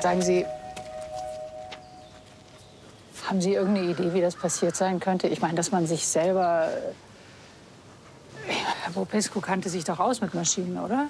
Sagen Sie, haben Sie irgendeine Idee, wie das passiert sein könnte? Ich meine, dass man sich selber... Herr Popescu kannte sich doch aus mit Maschinen, oder?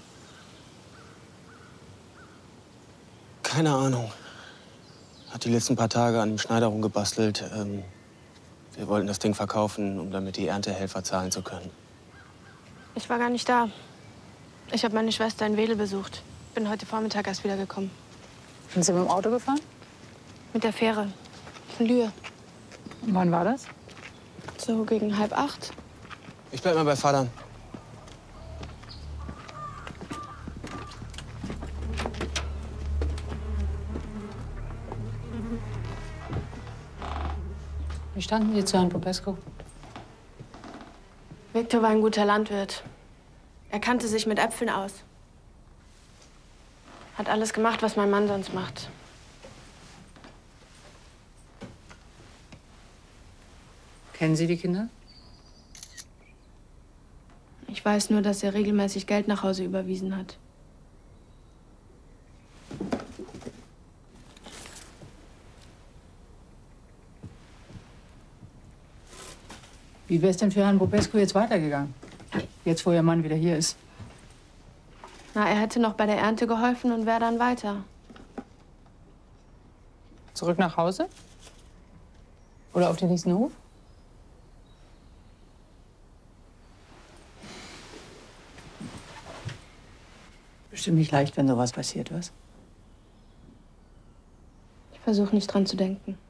Keine Ahnung. Hat die letzten paar Tage an dem Schneider rumgebastelt. Wir wollten das Ding verkaufen, um damit die Erntehelfer zahlen zu können. Ich war gar nicht da. Ich habe meine Schwester in Wedel besucht. Bin heute Vormittag erst wiedergekommen. Sind Sie mit dem Auto gefahren? Mit der Fähre. Von Lühe. Und wann war das? So gegen 7:30. Ich bleib mal bei Vater. Wie standen Sie zu Herrn Popescu? Viktor war ein guter Landwirt. Er kannte sich mit Äpfeln aus. Hat alles gemacht, was mein Mann sonst macht. Kennen Sie die Kinder? Ich weiß nur, dass er regelmäßig Geld nach Hause überwiesen hat. Wie wäre es denn für Herrn Popescu jetzt weitergegangen? Jetzt, wo Ihr Mann wieder hier ist. Na, er hätte noch bei der Ernte geholfen und wäre dann weiter. Zurück nach Hause? Oder auf den nächsten Hof? Bestimmt nicht leicht, wenn sowas passiert, was? Ich versuche nicht dran zu denken.